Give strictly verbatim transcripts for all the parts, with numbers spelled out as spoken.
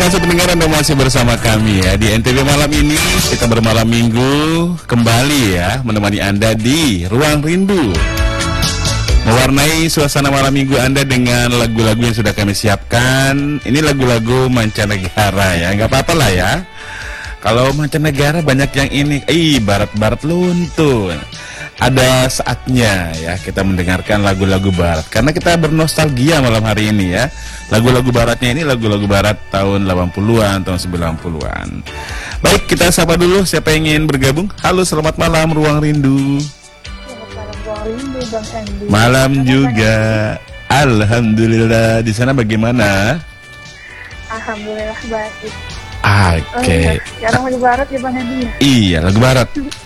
kasih pendengar, Anda masih bersama kami ya di N T V malam ini. Kita bermalam minggu kembali ya, menemani Anda di Ruang Rindu, mewarnai suasana malam minggu Anda dengan lagu-lagu yang sudah kami siapkan. Ini lagu-lagu mancanegara ya, nggak apa-apa lah ya. Kalau mancanegara banyak yang ini, ih barat-barat luntur. Ada saatnya ya kita mendengarkan lagu-lagu barat, karena kita bernostalgia malam hari ini ya. Lagu-lagu baratnya ini lagu-lagu barat tahun delapan puluhan, tahun sembilan puluhan. Baik, kita sapa dulu siapa yang ingin bergabung. Halo, selamat malam Ruang Rindu. Malam juga. Alhamdulillah. Di sana bagaimana? Alhamdulillah baik. Oke. Okay. Oh, iya. Lagu barat ya Bang Edi. Iya, lagu barat.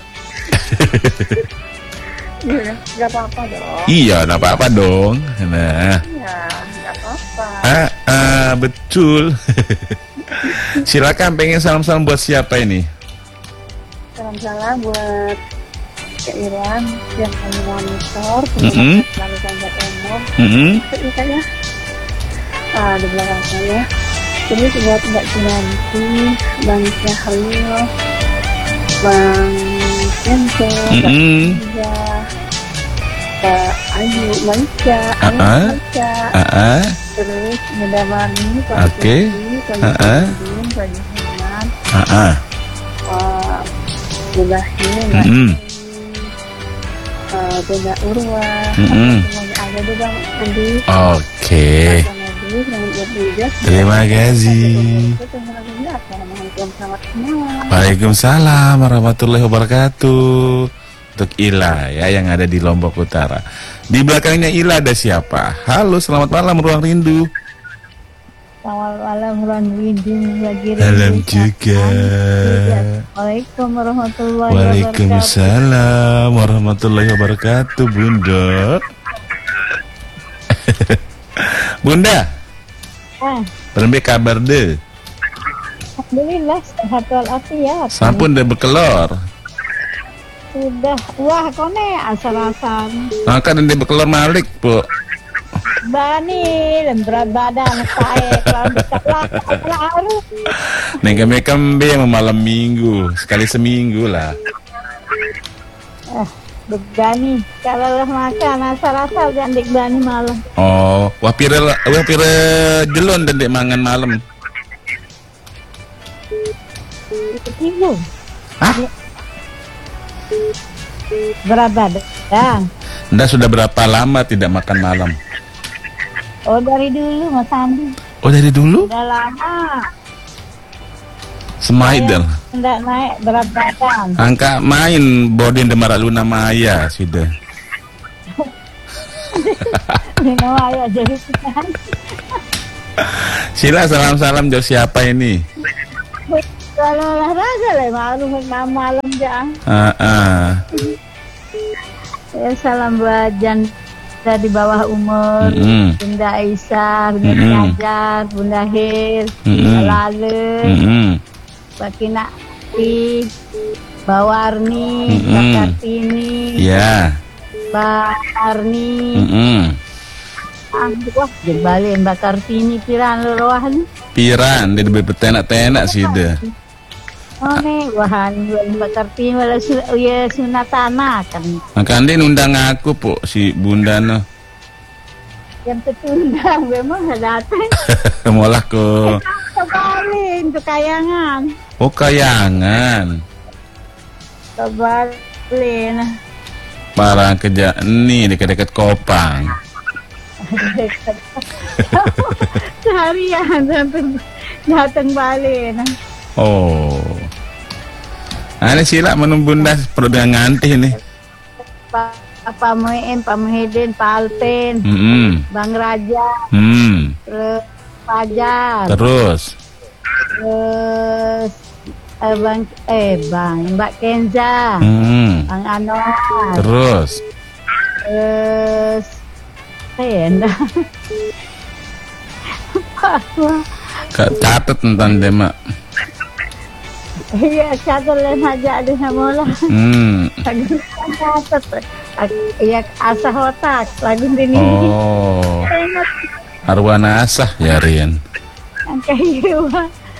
Iya, nggak apa-apa dong. Iya, nggak apa-apa dong. Nah. Iya, nggak apa-apa. Ah, ah, betul. Silakan, pengen salam-salam buat siapa ini? Salam-salam buat Keiran yang kami monitor, Mm-hmm. selalu sampai umur. Mm-hmm. Itu saya, ah, di belakang saya. Terus buat Mbak Kinanti, Bang Syahril, Bang Kenzo, Mm-hmm. Kak Ayu, Maisha, Ayu, Uh-uh. Maisha, Uh-uh. terus Bunda Mani, Pak Oke. Suci, Pak Uh-uh. Yudin, Pak Yuhiman, Uh-uh. Pak Bulahin, Mm-hmm. Pak Bunda Urwa, Mm-mm. semuanya ada di Bang Andi. Oke. Bang Andi, selamat bertugas. Terima kasih. Assalamualaikum, selamat malam. Waalaikumsalam warahmatullahi wabarakatuh. Untuk Ila ya yang ada di Lombok Utara. Di belakangnya Ila ada siapa? Halo, selamat malam Ruang Rindu. Selamat malam, Ruang Rindu lagi. Malam juga. Waalaikumsalam warahmatullahi wabarakatuh. Waalaikumsalam warahmatullahi wabarakatuh, Bunda. Bunda, Ah, berembe kabar deh. alhamdulillah sehat walafiat. Sampun deh berkelor. Sudah, wah kone asal-asalan. Maka dan dia berkelor malik, Bu. Bani dan berat badan saya kalau bisa lalu. Neng kami kembe malam minggu, sekali seminggu lah. Eh, begani kalau lah makan asal-asal jangan bani malam. Oh, wah pire wah pire jelon dan dek mangan malam. Itu tidur. Hah? Berat badan. Anda sudah berapa lama tidak makan malam? Oh dari dulu Mas Andi. Oh dari dulu? Udah lama. Semaidel. Enggak naik berat badan. Angka main bodin demara luna maya sudah. Minum air jadi kan. Sila salam-salam jauh siapa ini? Kalau olahraga lah malam malam malam jangan. Ah, ah. Ya salam buat janda di bawah umur, Mm-mm. Bunda Aisyah, Bunda Mm-mm. Fajar, Bunda Hil, Mm-mm. Bunda Lale, Mm-mm. Mbak Kinakti, Mbak Warni, Mm-mm. Mbak Kartini, Ya. Mbak Arni, Mm-mm. ah, wah jebali Mbak Kartini piran lorohan. Piran dia lebih petenak-tenak sih deh. Oh nih, wahan Mbak Kartini wala su ya sunatana kan. Maka anda undang aku po si Bunda no. Yang tertunda memang nggak datang. Molah ko. Kebalin tuh kayangan. Oh kayangan. Kebalin. Parang kerja ini dekat-dekat Kopang. Seharian sampai datang balik. Oh. Ada sila menung Bunda perlu dengan ngantih nih. Pak Pak Muin, Pak Muhyiddin, Pak Alpin, Hmm. Bang Raja, Hmm. terus Fajar, Terus. terus eh, Bang eh Bang Mbak Kenza, Hmm. Bang Anwar, Terus. terus saya enggak. Pak Wah. Kak catat tentang dia mak. Iya, catat lain aja ada sama lah. Hmm. Catat. Iya, asah otak lagu ini. Oh. Arwana asah ya Rian. Angka iya.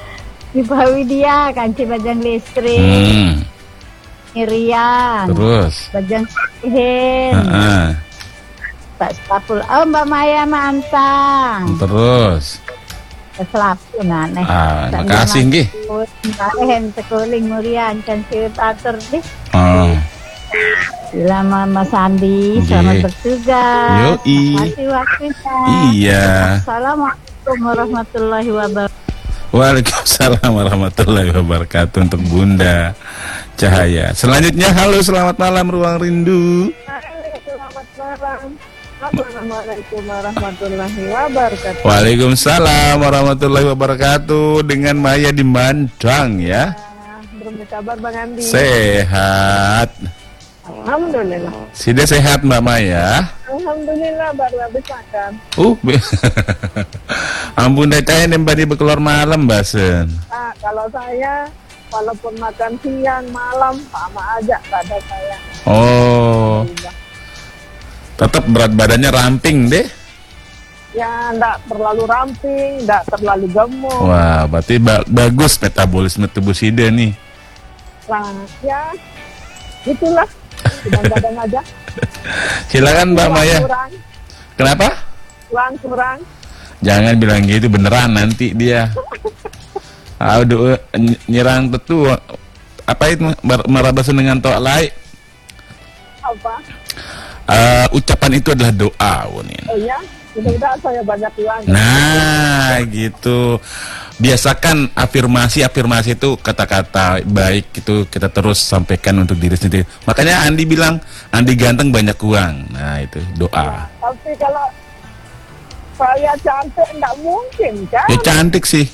Ibu Widya, Kanci Bajang Listrik, Hmm. Irian, Terus. Bajang Sihin, Heeh. Pak Stapul, oh Mbak Maya Mantang, Terus. Selapu nane. Ah, makasih nggih. Kemarin sekuling Murian kan atur deh. Oh. Selamat Mas Andi, Nggih. selamat bertugas. Yoi. Makasih waktunya. Iya. Assalamualaikum warahmatullahi wabarakatuh. Waalaikumsalam warahmatullahi wabarakatuh untuk Bunda Cahaya. Selanjutnya, halo selamat malam Ruang Rindu. Selamat malam. Assalamualaikum warahmatullahi wabarakatuh. Waalaikumsalam warahmatullahi wabarakatuh. Dengan Maya di Mandang ya. Belum kabar Bang Andi. Sehat. Alhamdulillah. Sudah sehat Mbak Maya. Alhamdulillah baru habis makan. Uh, be- ampun dah saya nembari berkeluar malam basen. Nah, kalau saya walaupun makan siang malam sama aja pada saya. Oh, tetap berat badannya ramping deh. Ya enggak terlalu ramping, enggak terlalu gemuk. Wah, berarti ba- bagus metabolisme tubuh Sida nih. Nah, ya itulah badan aja. Silakan Mbak Kurang, Maya. Kurang, Kenapa? kurang, kurang. Jangan bilang gitu, beneran nanti dia. Aduh, ny- nyerang tetu. Apa itu Bar- marabasun dengan toa lai? Apa? Eh, ucapan itu adalah doa, Wunin. Oh ya, mudah-mudahan saya banyak uang. Nah, gitu. Biasakan afirmasi-afirmasi itu kata-kata baik itu kita terus sampaikan untuk diri sendiri. Makanya Andi bilang, Andi ganteng banyak uang. Nah, itu doa. Tapi kalau saya cantik enggak mungkin kan? Ya cantik sih.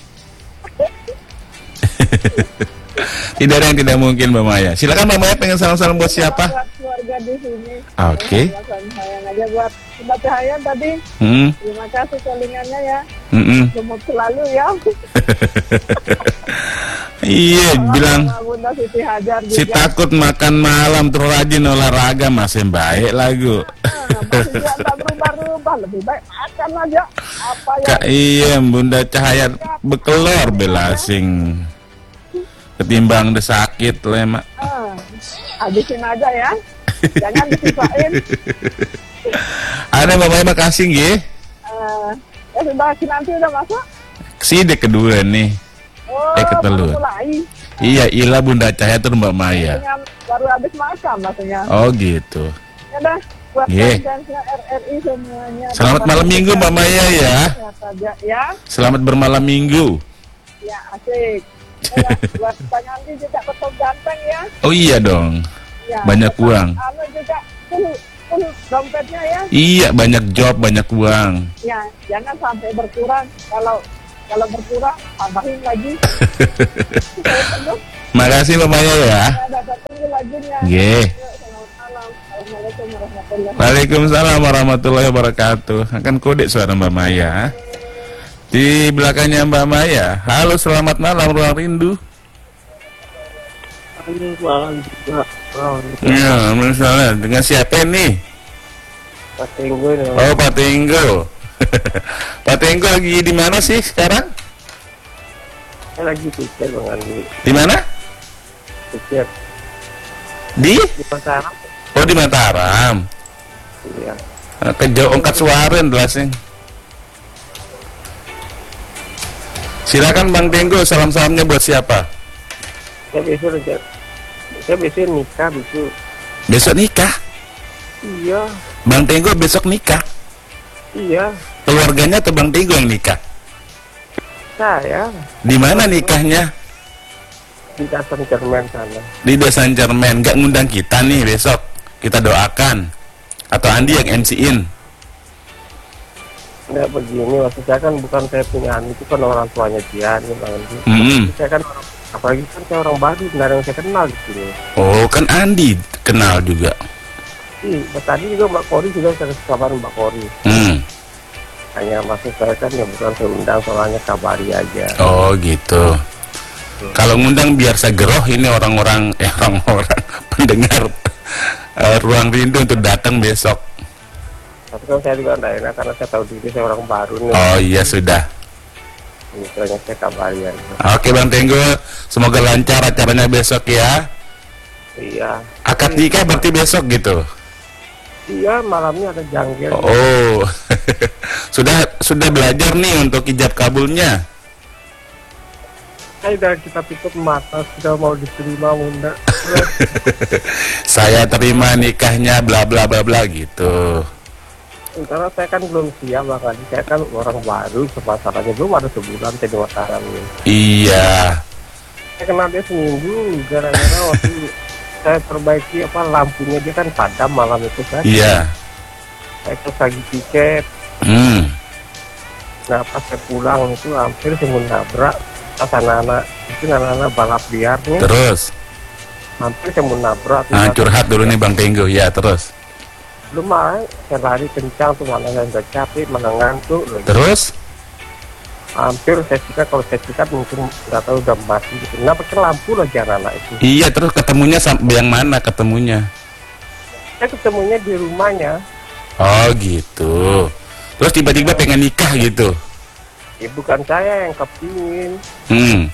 Tidak ada yang tidak mungkin Mbak Maya. Silakan Mbak Maya, pengen salam-salam buat siapa? Buat keluarga di sini. Oke. Ya, sayang aja buat Mbak Cahaya tadi. Hmm, Terima kasih callingannya ya. mm-mm. Gemuk selalu ya. Iya, bilang Sama Bunda Siti Hajar juga. si takut makan malam terus rajin olahraga masih baik lagu. Nah, masih dia tak berubah-ubah, lebih baik makan aja. Apa yang Kak iya Bunda Cahaya bekelor belasing ketimbang udah sakit lemak. ah, habisin aja ya. Jangan disisain. Ada Mbak Maya, makasih nggih. Eh, ya sudah nanti udah masuk. Si dek kedua nih. Oh, Eh, ketelu. baru mulai. Iya, Ila Bunda Cahaya terus Mbak Maya. Dengan baru habis makan maksudnya. Oh gitu. Ya dah, buat Iya. fansnya R R I semuanya. Selamat malam minggu Mbak Maya ya. Sehat aja, ya. Selamat bermalam minggu. Ya, asik. Ya, buat Bang Andi juga tetap ganteng ya. Oh iya dong. Ya, Banyak tetap, uang. Anu juga full, full dompetnya ya. Iya, banyak job, banyak uang. Ya, jangan sampai berkurang. Kalau kalau berkurang, tambahin lagi. Saya penuh. Makasih Mbak Maya ya. Ya, dapat tunggu lagunya. Nggih. Yuk, selamat malam. Assalamualaikum warahmatullahi wabarakatuh. Waalaikumsalam warahmatullahi wabarakatuh. Akan kode suara Mbak Maya. Di belakangnya Mbak Maya. Halo, selamat malam Ruang Rindu. Malam juga. Oh, Ya, misalnya dengan siapa nih? Pak Tenggo nih. Oh, Pak Tenggo. Pak Tenggo lagi di mana sih sekarang? Saya lagi pikir Bang Andi. Di mana? Pikir Di? di pasaran. Oh, di Mataram. Iya. Kejauh angkat suara belasing. Silakan Bang Tenggo, salam-salamnya buat siapa? Saya besok aja. Saya besok nikah besok. Besok nikah. Iya. Bang Tenggo besok nikah. Iya. Keluarganya atau Bang Tenggo yang nikah? Saya Di mana nikahnya? di Dasar Cermen sana. Di Desa Cermen. Gak ngundang kita nih besok. Kita doakan. Atau Andi yang M C-in. Enggak begini, maksud saya kan bukan saya punya anak, itu kan orang tuanya dia nih Bang Andi. Mm-mm. Saya kan orang, apalagi kan saya orang baru, benar yang saya kenal di sini. Oh, kan Andi kenal juga. Iya, tadi juga Mbak Kori juga saya kasih kabar Mbak Kori. Hmm. Hanya maksud saya kan ya bukan saya undang, soalnya kabari aja. Oh, gitu. Kalau ngundang biar saya geroh ini orang-orang eh orang-orang pendengar eh, Ruang Rindu untuk datang besok. Tapi kan saya juga enggak enak karena saya tahu diri saya orang baru nih. Oh iya sudah. Istilahnya saya kabari aja. Oke Bang Tenggo, semoga lancar acaranya besok ya. Iya. Akad nikah berarti besok gitu. Iya, malamnya ada janggil. Oh, sudah sudah belajar nih untuk ijab kabulnya. Saya udah kita tutup mata, sudah mau diterima bunda. Saya terima nikahnya bla bla bla bla gitu. Sementara saya kan belum siap Bang Adi, saya kan orang baru, masalahnya belum ada sebulan jadi makanan ini. Iya. Saya kenal dia seminggu, gara-gara waktu saya perbaiki apa lampunya dia kan padam malam itu kan. Iya. Saya terus lagi tiket. Hmm. Nah pas saya pulang itu hampir saya nabrak pas anak-anak itu anak-anak balap liarnya. Terus. Hampir saya mau nabrak. Nah, curhat dulu nih Bang Tenggo ya terus. Belum malah saya lari kencang tuh malah saya udah capek, malah ngantuk. Terus? Hampir saya sikat, kalau saya sikat mungkin nggak tahu udah mati gitu. Nah pakai lampu lagi anak-anak itu. Iya, terus ketemunya sam- yang mana ketemunya? Saya ketemunya di rumahnya. Oh gitu. Terus tiba-tiba pengen nikah gitu. Ya bukan saya yang kepingin. Hmm.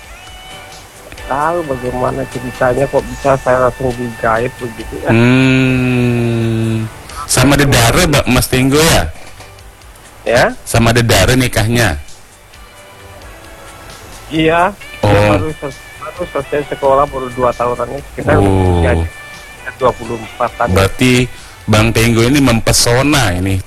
Tahu bagaimana ceritanya kok bisa saya langsung digait begitu ya. Hmm. Sama dedare Mbak Mas Tenggo ya? Ya? Sama dedare nikahnya? Iya. Oh. Dia baru, sel- baru selesai sekolah baru dua tahunan sekitar Oh. usianya dua puluh empat tahun. Berarti Bang Tenggo ini mempesona ini.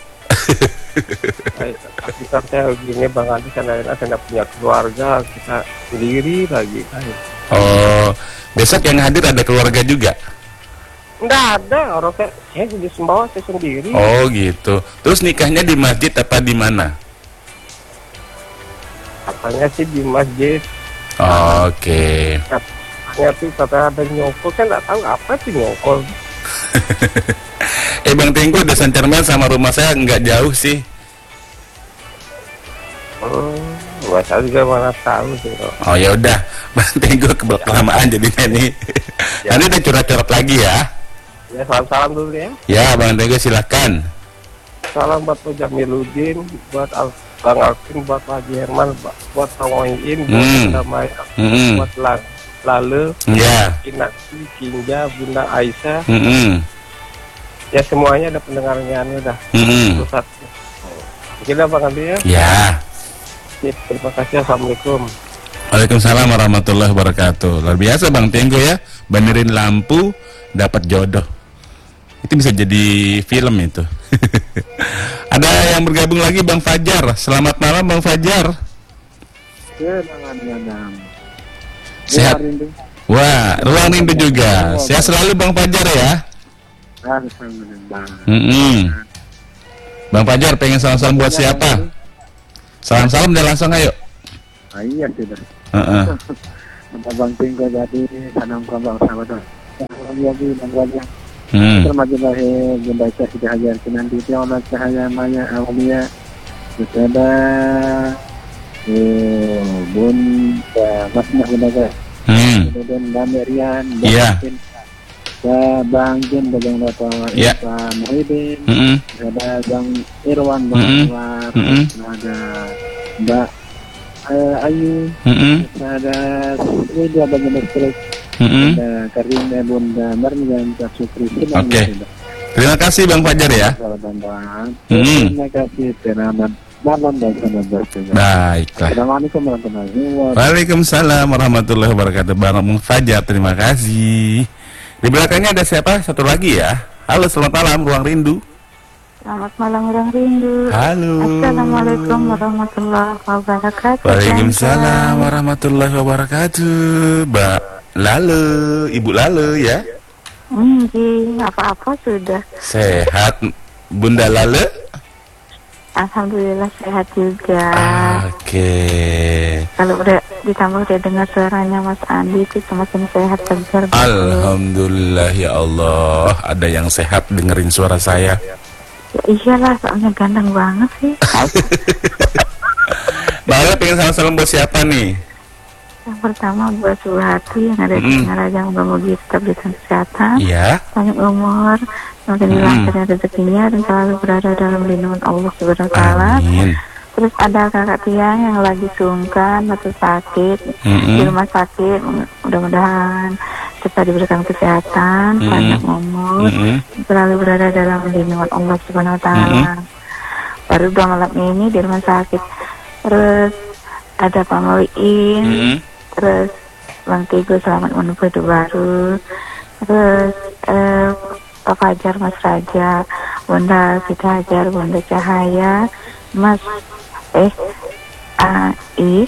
Tapi kan saya begini Bang Andi, karena saya tidak punya keluarga, kita sendiri lagi kan. Oh, besok yang hadir ada keluarga juga? Enggak ada, orang saya, saya jadi sembawa saya sendiri. Oh gitu. Terus nikahnya di masjid apa di mana? Katanya sih di masjid. Oke. Katanya tuh kata ada nyongkol, saya nggak tahu apa sih nyongkol. Eh Bang Tenggo, Desa Cermen sama rumah saya nggak jauh sih. Hmm, nggak tahu juga mana tahu sih. Oh ya udah, Bang Tenggo kelamaan jadinya nih. Ya. Nanti udah curhat-curhat lagi ya. Ya salam-salam dulu ya. Ya Bang Tenggo silakan. Salam buat Pak Jamiluddin, buat Al Bang Alvin, buat Pak Haji Herman, buat- buat Tawain, buat Hmm. Bunda Maya, Hmm. buat La- Lale, Ya. Kinasi, Kinja, Bunda Aisyah. Hmm. Ya semuanya ada pendengarnya udah. Hmm. Pusat. Oke dah Bang Andi ya. Ya. Sip, terima kasih. Assalamualaikum. Waalaikumsalam warahmatullahi wabarakatuh. Luar biasa Bang Tenggo ya, benerin lampu dapat jodoh. Itu bisa jadi film itu. Ada yang bergabung lagi Bang Fajar. Selamat malam Bang Fajar. Ya, jangan jangan. Sehat. Wah, ruang rindu juga. Sehat selalu Bang Fajar ya. Alhamdulillah. Mm-mm. Bang Fajar pengen salam-salam buat siapa? Salam-salam dan langsung ayo. Ah, iya sudah. Heeh. Untuk Bang Tenggo jadi tanam kembang sahabat. Orang lagi dan wajah. Hmm. Termasuk lahir Bunda Aisyah Siti Hajar Kinanti Allah Cahaya Maya Aulia. Kepada eh, Bunda Masnah Bunda Aisyah. Hmm. Kemudian Mbak Merian. Iya. Ke Bang Jin, Bang Bapak Iya. Pak Muhyiddin. Mm-mm. Ada Bang Irwan, Bang Mm-mm. Anwar, Mm-mm. ada Mbak eh, Ayu, Mm-mm. ada Widya Bang Listrik, Mm-mm. ada Karina Bunda Marnian, Kak Sukri. Oke. Terima kasih Bang Fajar ya. Mm. Terima kasih, selamat malam dan selamat berjumpa. Baiklah. Assalamualaikum warahmatullahi wabarakatuh. Waalaikumsalam warahmatullahi wabarakatuh. Bang Fajar, terima kasih. Di belakangnya ada siapa? Satu lagi ya. Halo, selamat malam Ruang Rindu. Selamat malam Ruang Rindu. Halo. Assalamualaikum warahmatullahi wabarakatuh. Waalaikumsalam warahmatullahi wabarakatuh. Mbak Lale, Ibu Lale ya. Hmm, Ji, apa-apa sudah. Sehat Bunda Lale? Alhamdulillah sehat juga. Oke. Kalau udah ditambah udah dengar suaranya Mas Andi itu semakin sehat segar. betul. Alhamdulillah ya Allah. Ada yang sehat dengerin suara saya. Ya iyalah, soalnya ganteng banget sih. Mbak Lale pengen salam-salam buat siapa nih? Yang pertama buat Suhati yang ada di Mm. Pengarajang, semoga tetap diberikan kesehatan, Iya. panjang umur, semakin Mm. dilancarkan rezekinya dan selalu berada dalam lindungan Allah Subhanahu wa taala. Amin. Terus ada kakak Tiang yang lagi sungkan atau sakit Mm-mm. di rumah sakit. Mudah-mudahan cepat diberikan kesehatan, Mm-mm. panjang umur, Mm-mm. selalu berada dalam lindungan Allah Subhanahu Wa Taala. Baru dua malam ini di rumah sakit. Terus ada Pak Mauin, Mm-mm. terus Bang Tigo selamat menempuh hidup baru. Terus eh, Pak Fajar, Mas Raja, Bunda Siti Hajar, Bunda Cahaya, Mas eh ah, i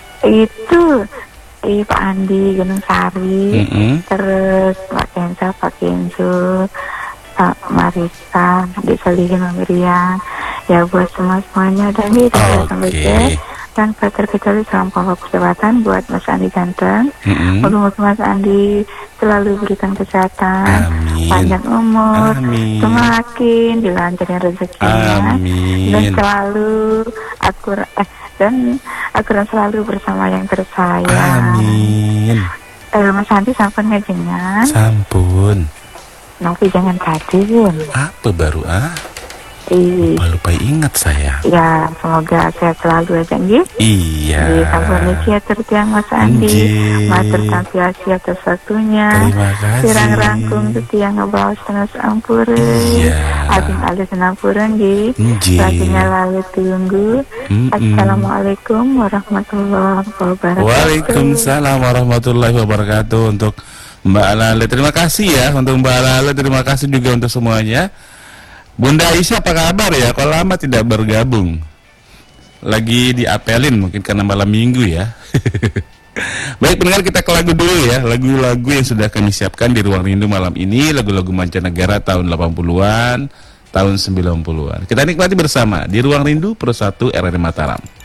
itu i Pak Andi Gunung Sari, Mm-mm. terus Pak Kenza, Pak Kenzo, Pak Marisa, Dek Salihin, Miriam, ya buat semua semuanya dan tidak sampai Oke. cek. Dan terkecuali salam pokok kesehatan buat Mas Andi ganteng. Mm-mm. Semoga Mas Andi selalu berikan kesehatan, Amin. panjang umur, Amin. semakin dilancarkan rezekinya, dan Amin. selalu akurat eh, dan akurat selalu bersama yang tersayang. Amin. Eh, Mas Andi sampun ngajengan, Sampun. tapi jangan kadir. Apa baru ah? Ih, Lupa ingat saya. ya semoga sehat selalu ya Janggi. Iya. Di sampun kia tertiang Mas Andi, Nggih. matur tampi asia atas waktunya. Terima kasih. Sirang rangkum setiang ngebawa setengah sampurun. Iya. Abing alih senampuran di. Nggih. Lakinya lalu tunggu. Mm-mm. Assalamualaikum warahmatullahi wabarakatuh. Waalaikumsalam warahmatullahi wabarakatuh untuk Mbak Lale. Terima kasih ya untuk Mbak Lale. Terima kasih juga untuk semuanya. Bunda Aisyah apa kabar ya? Kalau lama tidak bergabung. Lagi diapelin mungkin karena malam minggu ya. Baik pendengar, kita ke lagu dulu ya. Lagu-lagu yang sudah kami siapkan di Ruang Rindu malam ini. Lagu-lagu mancanegara tahun delapan puluhan, tahun sembilan puluhan. Kita nikmati bersama di Ruang Rindu Pro satu R R I Mataram.